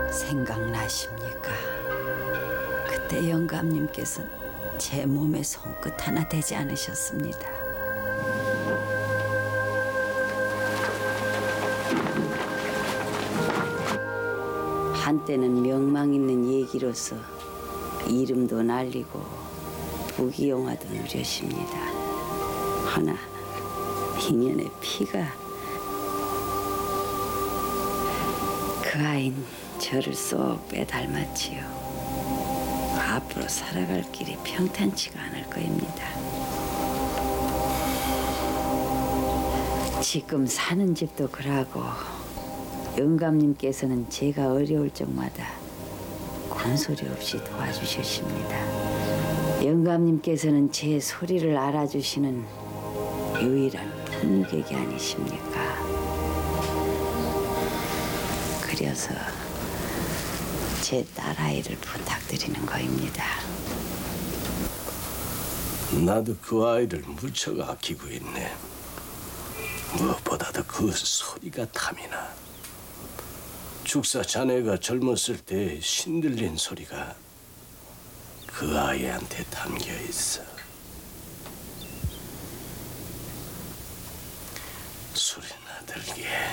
생각나십니까? 그때 영감님께서는 제 몸에 손끝 하나 대지 않으셨습니다. 한때는 명망 있는 얘기로서 이름도 날리고 부귀영화도 누렸습니다. 허나 인연의 피가 그 아인 저를 쏙 빼닮았지요. 앞으로 살아갈 길이 평탄치가 않을 거입니다. 지금 사는 집도 그러고 영감님께서는 제가 어려울 적마다 군소리 없이 도와주셨습니다. 영감님께서는 제 소리를 알아주시는 유일한 부모객이 아니십니까? 그래서 제 딸아이를 부탁드리는 거입니다. 나도 그 아이를 무척 아끼고 있네. 무엇보다도 그 소리가 탐이나. 축사 자네가 젊었을 때 신들린 소리가 그 아이한테 담겨 있어. 소리나 들게.